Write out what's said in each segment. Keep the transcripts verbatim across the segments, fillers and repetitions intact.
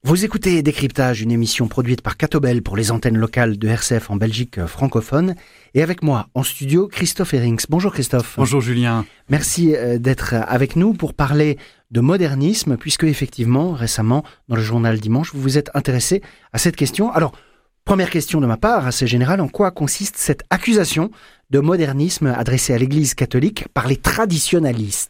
Vous écoutez Décryptage, une émission produite par Catobel pour les antennes locales de R C F en Belgique francophone. Et avec moi en studio, Christophe Herings. Bonjour Christophe. Bonjour Julien. Merci d'être avec nous pour parler de modernisme, puisque effectivement, récemment, dans le journal Dimanche, vous vous êtes intéressé à cette question. Alors, première question de ma part, assez générale, en quoi consiste cette accusation de modernisme adressée à l'Église catholique par les traditionalistes ?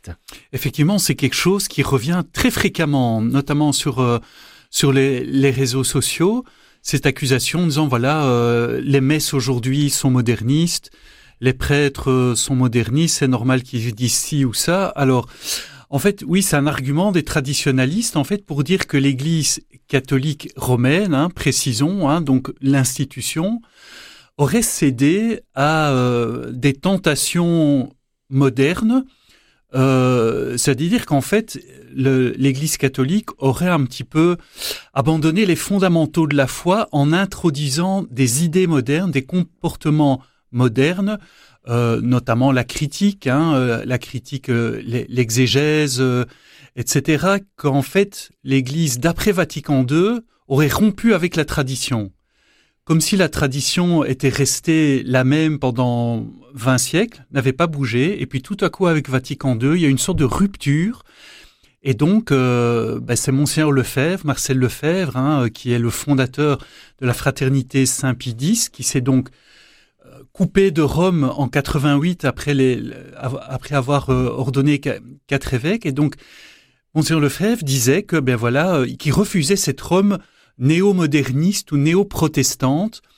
Effectivement, c'est quelque chose qui revient très fréquemment, notamment sur... Euh, Sur les, les réseaux sociaux, cette accusation en disant voilà, euh, les messes aujourd'hui sont modernistes, les prêtres sont modernistes, c'est normal qu'ils disent ci ou ça. Alors, en fait, oui, c'est un argument des traditionalistes, en fait, pour dire que l'Église catholique romaine, hein, précisons, hein, donc l'institution, aurait cédé à euh, des tentations modernes. Euh, c'est-à-dire qu'en fait, le, l'Église catholique aurait un petit peu abandonné les fondamentaux de la foi en introduisant des idées modernes, des comportements modernes, euh, notamment la critique, hein, euh, la critique, euh, l'exégèse, euh, et cetera, qu'en fait, l'Église, d'après Vatican deux, aurait rompu avec la tradition. Comme si la tradition était restée la même pendant vingt siècles, n'avait pas bougé, et puis tout à coup avec Vatican deux, il y a une sorte de rupture, et donc euh, ben c'est Monseigneur Lefebvre, Marcel Lefebvre, hein, qui est le fondateur de la Fraternité Saint-Pie X, qui s'est donc euh, coupé de Rome en quatre-vingt-huit après, les, après avoir euh, ordonné quatre évêques, et donc Monseigneur Lefebvre disait que ben voilà, euh, qu'il refusait cette Rome néo-moderniste ou néo-protestante,